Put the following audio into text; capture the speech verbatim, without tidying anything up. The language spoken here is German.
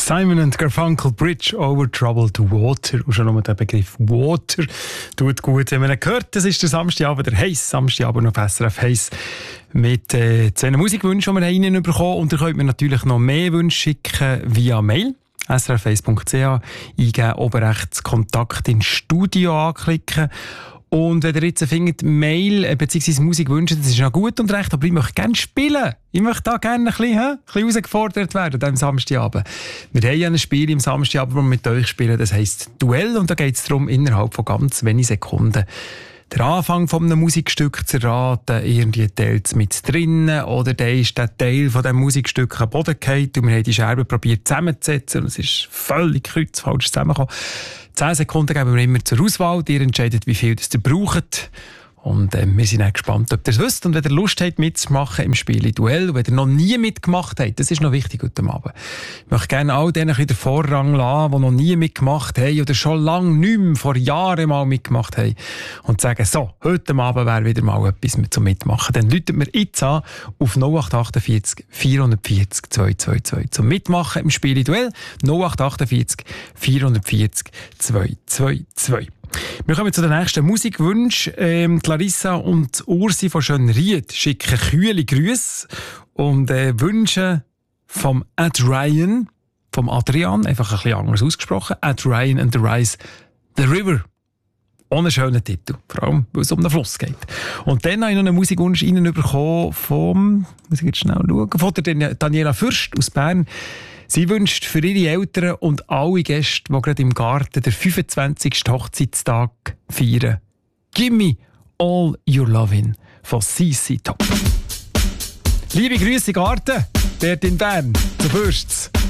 Simon and Garfunkel, Bridge over Troubled Water. Und schon nur der Begriff Water tut gut, wenn man ihn hört. Das ist der Samstagabend, der heiß Samstagabend auf S R F heiß. Mit äh, zwei Musikwünschen, die wir reinbekommen haben. Und ihr könnt mir natürlich noch mehr Wünsche schicken via Mail. S R F eins punkt c h, eingeben, oben rechts Kontakt ins Studio anklicken. Und wenn ihr jetzt findet, Mail bzw. Musik wünschen, das ist noch gut und recht, aber ich möchte gerne spielen. Ich möchte da gerne ein bisschen, ein bisschen herausgefordert werden am Samstagabend. Wir haben ja ein Spiel am Samstagabend, das wir mit euch spielen, das heisst Duell. Und da geht es darum, innerhalb von ganz wenigen Sekunden den Anfang von einem Musikstück zu erraten, irgendwie teilt es mit drinnen oder dann ist der Teil von diesem Musikstück am Boden gefallen und wir haben die Scherben probiert zusammenzusetzen und es ist völlig kreuzfalsch zusammengekommen. Zehn Sekunden geben wir immer zur Auswahl, ihr entscheidet, wie viel das ihr braucht. Und äh, wir sind auch gespannt, ob ihr es wisst. Und wenn ihr Lust habt, mitzumachen im Spiel Duell, und wenn ihr noch nie mitgemacht habt, das ist noch wichtig heute Abend. Ich möchte gerne all denen ein bisschen den Vorrang lassen, die noch nie mitgemacht haben oder schon lange nicht mehr, vor Jahren mal mitgemacht haben. Und sagen, so, heute Abend wäre wieder mal etwas zum Mitmachen. Dann läutet mir jetzt an auf null acht achtundvierzig vierhundertvierzig zweihundertzweiundzwanzig zum Mitmachen im Spiel Duell. null acht achtundvierzig vierhundertvierzig zweihundertzweiundzwanzig. Wir kommen zu den nächsten Musikwünschen. Ähm, Larissa und Ursi von Schönried schicken kühle Grüße und äh, wünschen vom Ed Ryan, vom Adrian, einfach ein bisschen anders ausgesprochen, Ed Ryan and the Rise, The River. Ohne schönen Titel, vor allem, weil es um den Fluss geht. Und dann habe ich noch einen Musikwunsch reinbekommen vom, muss ich jetzt schnell schauen, von der Daniela Fürst aus Bern. Sie wünscht für ihre Eltern und alle Gäste, die gerade im Garten den fünfundzwanzigsten Hochzeitstag feiern, «Gimme all your lovin' von C C Top». Liebe Grüße Garten, dort in Bern, zu Fürsts.